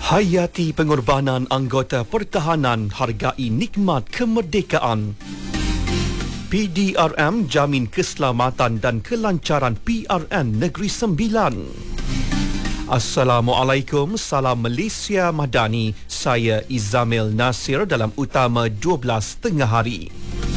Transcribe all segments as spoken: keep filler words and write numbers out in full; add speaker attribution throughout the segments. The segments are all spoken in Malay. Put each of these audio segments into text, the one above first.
Speaker 1: Hayati pengorbanan anggota pertahanan, hargai nikmat kemerdekaan. P D R M jamin keselamatan dan kelancaran P R N Negeri Sembilan. Assalamualaikum, salam Malaysia Madani. Saya Izamil Nasir dalam Utama dua belas tengah hari.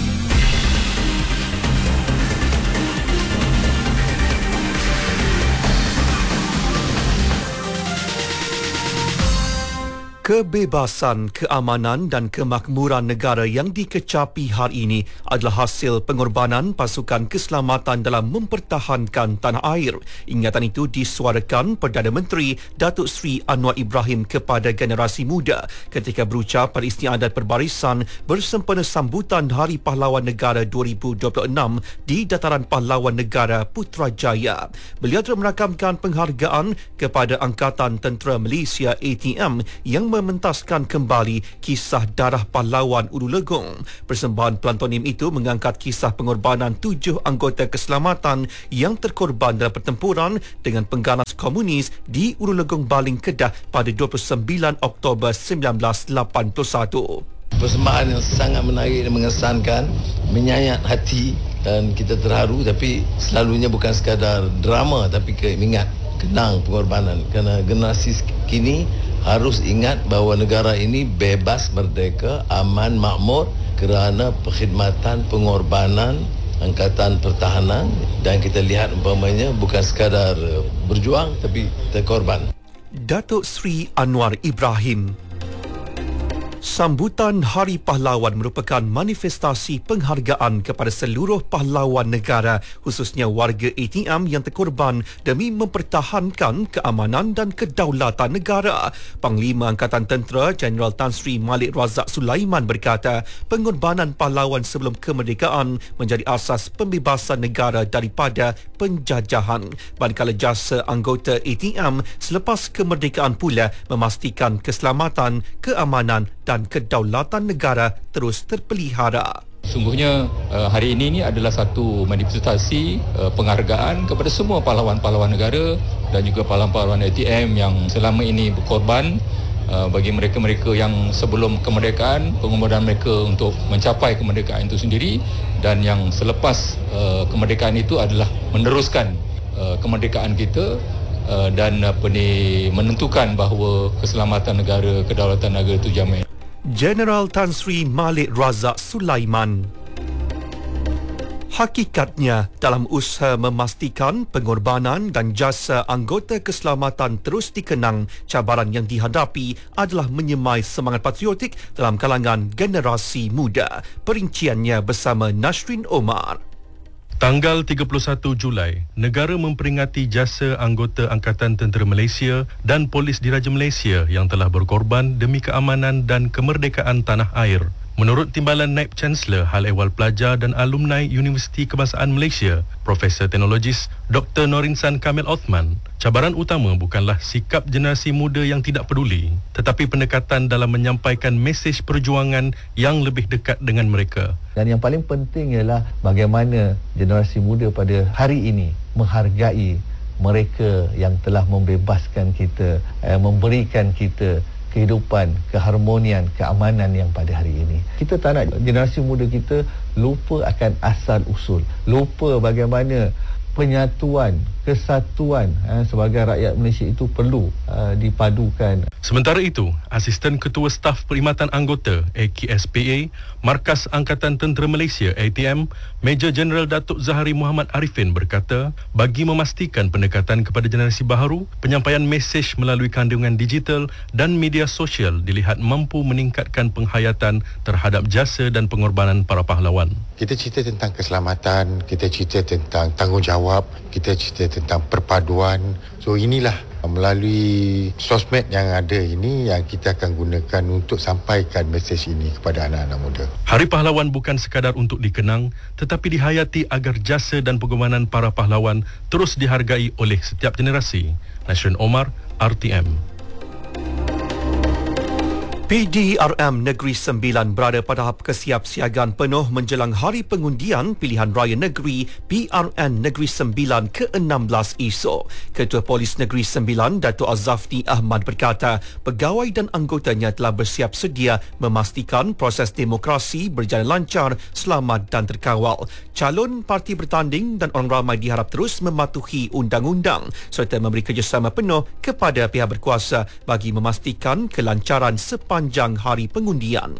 Speaker 1: Kebebasan, keamanan dan kemakmuran negara yang dikecapi hari ini adalah hasil pengorbanan pasukan keselamatan dalam mempertahankan tanah air. Ingatan itu disuarakan Perdana Menteri Datuk Seri Anwar Ibrahim kepada generasi muda ketika berucap pada istiadat perbarisan bersempena sambutan Hari Pahlawan Negara dua ribu dua puluh enam di Dataran Pahlawan Negara Putrajaya. Beliau telah merakamkan penghargaan kepada Angkatan Tentera Malaysia A T M yang mementaskan kembali kisah darah pahlawan Ulu Legong. Persembahan plantonim itu mengangkat kisah pengorbanan tujuh anggota keselamatan yang terkorban dalam pertempuran dengan pengganas komunis di Ulu Legong, Baling, Kedah pada dua puluh sembilan Oktober seribu sembilan ratus lapan puluh satu.
Speaker 2: Persembahan yang sangat menarik dan mengesankan, menyayat hati dan kita terharu, tapi selalunya bukan sekadar drama tapi ke ingat kenang pengorbanan, kerana generasi kini harus ingat bahawa negara ini bebas, merdeka, aman, makmur kerana perkhidmatan, pengorbanan Angkatan Pertahanan, dan kita lihat umpamanya bukan sekadar berjuang tapi terkorban.
Speaker 1: Datuk Seri Anwar Ibrahim. Sambutan Hari Pahlawan merupakan manifestasi penghargaan kepada seluruh pahlawan negara, khususnya warga A T M yang terkorban demi mempertahankan keamanan dan kedaulatan negara. Panglima Angkatan Tentera Jeneral Tan Sri Malik Razak Sulaiman berkata, pengorbanan pahlawan sebelum kemerdekaan menjadi asas pembebasan negara daripada penjajahan. Manakala jasa anggota A T M selepas kemerdekaan pula memastikan keselamatan, keamanan dan kedaulatan negara terus terpelihara.
Speaker 3: Sungguhnya hari ini ni adalah satu manifestasi penghargaan kepada semua pahlawan-pahlawan negara dan juga pahlawan-pahlawan A T M yang selama ini berkorban bagi mereka-mereka yang sebelum kemerdekaan, pengorbanan mereka untuk mencapai kemerdekaan itu sendiri, dan yang selepas kemerdekaan itu adalah meneruskan kemerdekaan kita dan apa ni, menentukan bahawa keselamatan negara, kedaulatan negara itu jamin.
Speaker 1: Jeneral Tan Sri Malik Razak Sulaiman. Hakikatnya, dalam usaha memastikan pengorbanan dan jasa anggota keselamatan terus dikenang, cabaran yang dihadapi adalah menyemai semangat patriotik dalam kalangan generasi muda. Perinciannya bersama Nashrin Omar.
Speaker 4: Tanggal tiga puluh satu Julai, negara memperingati jasa anggota Angkatan Tentera Malaysia dan Polis Diraja Malaysia yang telah berkorban demi keamanan dan kemerdekaan tanah air. Menurut Timbalan Naib Chancellor Hal Ehwal Pelajar dan Alumni Universiti Kebangsaan Malaysia, Profesor Teknologis Doktor Norinsan Kamil Othman, cabaran utama bukanlah sikap generasi muda yang tidak peduli, tetapi pendekatan dalam menyampaikan mesej perjuangan yang lebih dekat dengan mereka.
Speaker 5: Dan yang paling penting ialah bagaimana generasi muda pada hari ini menghargai mereka yang telah membebaskan kita, eh, memberikan kita kehidupan, keharmonian, keamanan yang pada hari ini. Kita tak nak generasi muda kita lupa akan asal usul, lupa bagaimana penyatuan, kesatuan eh, sebagai rakyat Malaysia itu perlu uh, dipadukan.
Speaker 4: Sementara itu, Asisten Ketua Staf Perkhidmatan Anggota A K S P A, Markas Angkatan Tentera Malaysia A T M, Major Jeneral Datuk Zahari Muhammad Arifin berkata, bagi memastikan pendekatan kepada generasi baharu, penyampaian mesej melalui kandungan digital dan media sosial dilihat mampu meningkatkan penghayatan terhadap jasa dan pengorbanan para pahlawan.
Speaker 6: Kita cerita tentang keselamatan, kita cerita tentang tanggungjawab, kita cerita tentang perpaduan. So inilah melalui sosmed yang ada ini yang kita akan gunakan untuk sampaikan mesej ini kepada anak-anak muda.
Speaker 4: Hari Pahlawan bukan sekadar untuk dikenang, tetapi dihayati agar jasa dan pengorbanan para pahlawan terus dihargai oleh setiap generasi. Nashrin Omar, R T M.
Speaker 1: P D R M Negeri Sembilan berada pada tahap kesiapsiagaan penuh menjelang Hari Pengundian Pilihan Raya Negeri P R N Negeri Sembilan ke enam belas esok. Ketua Polis Negeri Sembilan, Datuk Azafni Ahmad berkata, pegawai dan anggotanya telah bersiap sedia memastikan proses demokrasi berjalan lancar, selamat dan terkawal. Calon parti bertanding dan orang ramai diharap terus mematuhi undang-undang serta memberi kerjasama penuh kepada pihak berkuasa bagi memastikan kelancaran sepanjang hari pengundian.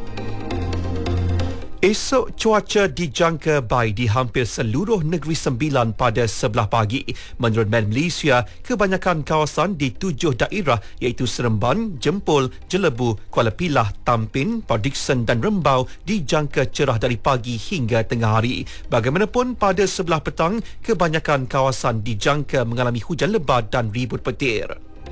Speaker 1: Esok cuaca dijangka baik di hampir seluruh Negeri Sembilan pada sebelah pagi. Menurut Med Malaysia, kebanyakan kawasan di tujuh daerah iaitu Seremban, Jempol, Jelebu, Kuala Pilah, Tampin, Port Dickson dan Rembau dijangka cerah dari pagi hingga tengah hari. Bagaimanapun, pada sebelah petang, kebanyakan kawasan dijangka mengalami hujan lebat dan ribut petir.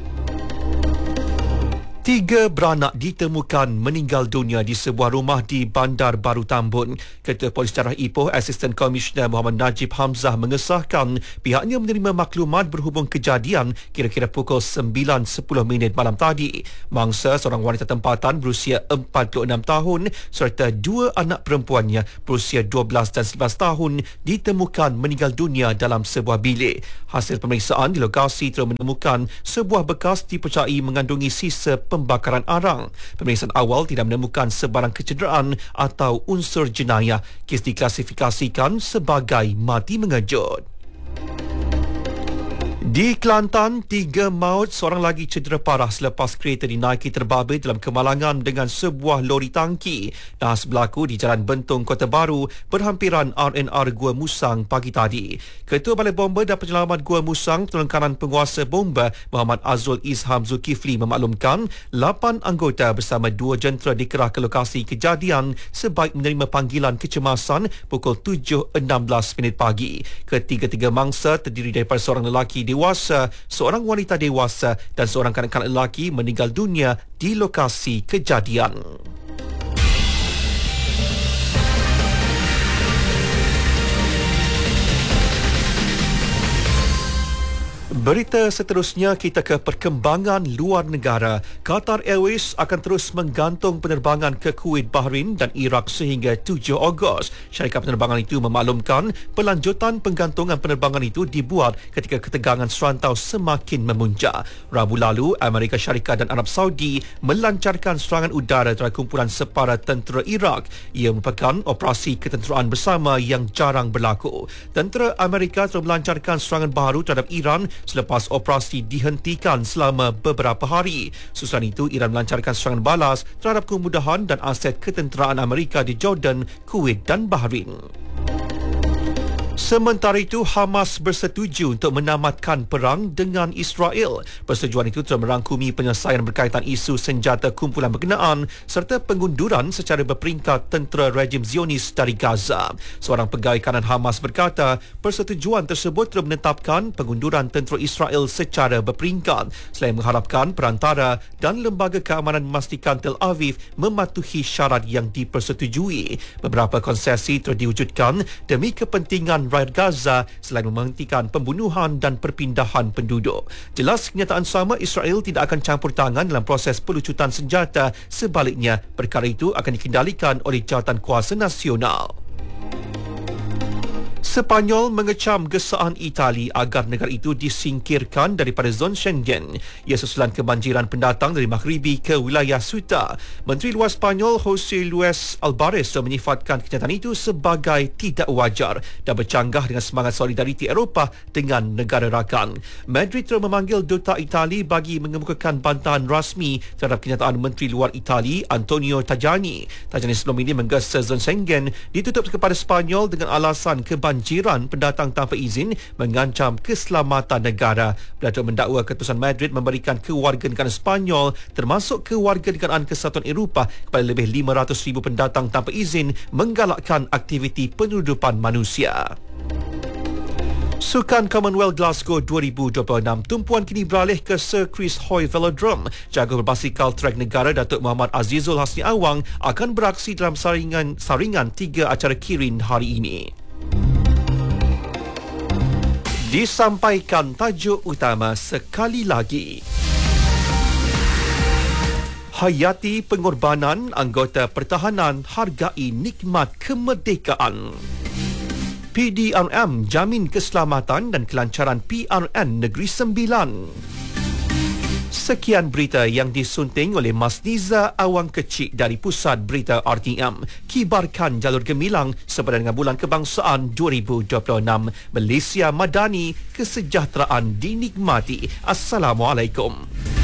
Speaker 1: Tiga beranak ditemukan meninggal dunia di sebuah rumah di Bandar Baru Tambun. Ketua Polis Darah Ipoh, Asisten Komisioner Muhammad Najib Hamzah mengesahkan pihaknya menerima maklumat berhubung kejadian kira-kira pukul sembilan sepuluh minit malam tadi. Mangsa seorang wanita tempatan berusia empat puluh enam tahun serta dua anak perempuannya berusia dua belas dan sebelas tahun ditemukan meninggal dunia dalam sebuah bilik. Hasil pemeriksaan di lokasi telah menemukan sebuah bekas dipercayai mengandungi sisa pembakaran arang. Pemeriksaan awal tidak menemukan sebarang kecederaan atau unsur jenayah. Kes diklasifikasikan sebagai mati mengejut. Di Kelantan, tiga maut, seorang lagi cedera parah selepas kereta dinaiki terbabit dalam kemalangan dengan sebuah lori tangki. Nahas berlaku di Jalan Bentong, Kota Baru, berhampiran R and R Gua Musang pagi tadi. Ketua Balai Bomba dan Penyelamat Gua Musang, Penekanan Penguasa Bomba Muhammad Azul Izham Zulkifli memaklumkan lapan anggota bersama dua jentera dikerah ke lokasi kejadian sebaik menerima panggilan kecemasan pukul tujuh enam belas minit pagi. Ketiga-tiga mangsa terdiri daripada seorang lelaki dewasa, seorang wanita dewasa dan seorang kanak-kanak lelaki meninggal dunia di lokasi kejadian. Berita seterusnya, kita ke perkembangan luar negara. Qatar Airways akan terus menggantung penerbangan ke Kuwait, Bahrain dan Iraq sehingga tujuh Ogos. Syarikat penerbangan itu memaklumkan pelanjutan penggantungan penerbangan itu dibuat ketika ketegangan serantau semakin memuncak. Rabu lalu, Amerika Syarikat dan Arab Saudi melancarkan serangan udara terhadap kumpulan separa tentera Iraq. Ia merupakan operasi ketenteraan bersama yang jarang berlaku. Tentera Amerika telah melancarkan serangan baru terhadap Iran selepas operasi dihentikan selama beberapa hari. Susulan itu, Iran melancarkan serangan balas terhadap kemudahan dan aset ketenteraan Amerika di Jordan, Kuwait dan Bahrain. Sementara itu, Hamas bersetuju untuk menamatkan perang dengan Israel. Persetujuan itu telah merangkumi penyelesaian berkaitan isu senjata kumpulan berkenaan serta pengunduran secara berperingkat tentera rejim Zionis dari Gaza. Seorang pegawai kanan Hamas berkata, persetujuan tersebut telah menetapkan pengunduran tentera Israel secara berperingkat selain mengharapkan perantara dan lembaga keamanan memastikan Tel Aviv mematuhi syarat yang dipersetujui. Beberapa konsesi telah diwujudkan demi kepentingan rakyat Gaza selain menghentikan pembunuhan dan perpindahan penduduk. Jelas kenyataan sama, Israel tidak akan campur tangan dalam proses pelucutan senjata. Sebaliknya, perkara itu akan dikendalikan oleh jawatan kuasa nasional. Sepanyol mengecam gesaan Itali agar negara itu disingkirkan daripada zon Schengen. Ia susulan kebanjiran pendatang dari Maghribi ke wilayah Ceuta. Menteri Luar Sepanyol José Luis Alvarez telah menyifatkan kenyataan itu sebagai tidak wajar dan bercanggah dengan semangat solidariti Eropah dengan negara rakan. Madrid telah memanggil Duta Itali bagi mengemukakan bantahan rasmi terhadap kenyataan Menteri Luar Itali Antonio Tajani. Tajani sebelum ini menggesa zon Schengen ditutup kepada Sepanyol dengan alasan kebanjiran jiran pendatang tanpa izin mengancam keselamatan negara. Datuk mendakwa keputusan Madrid memberikan kewarganegaraan Sepanyol termasuk kewarganegaraan Kesatuan Eropah kepada lebih lima ratus ribu pendatang tanpa izin menggalakkan aktiviti penyelundupan manusia. Sukan Commonwealth Glasgow dua ribu dua puluh enam, tumpuan kini beralih ke Sir Chris Hoy Velodrome. Jago berbasikal trek negara Datuk Muhammad Azizul Hasni Awang akan beraksi dalam saringan saringan tiga acara Kirin hari ini. Disampaikan tajuk utama sekali lagi. Hayati pengorbanan anggota pertahanan hargai nikmat kemerdekaan. P D R M jamin keselamatan dan kelancaran P R N Negeri Sembilan. Sekian berita yang disunting oleh Mas Niza Awang Kecik dari Pusat Berita R T M. Kibarkan jalur gemilang sepadan dengan Bulan Kebangsaan dua ribu dua puluh enam. Malaysia Madani, kesejahteraan dinikmati. Assalamualaikum.